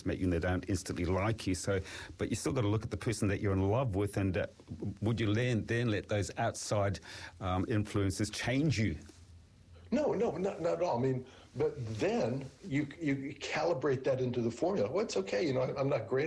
just met you and they don't instantly like you. So, but you still got to look at the person that you're in love with, and would you then let those outside influences change you? No, not at all. I mean, but then you calibrate that into the formula. Well, it's okay. I'm not great